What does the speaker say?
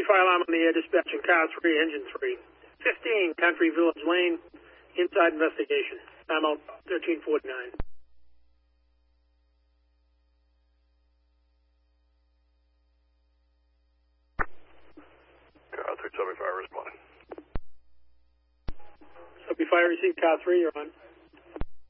fire alarm on the air, dispatching car 3, engine 3. 15, Country Village Lane, inside investigation. Timeout 1349. Car 375 responding. Subway Fire, received car 3, you're on.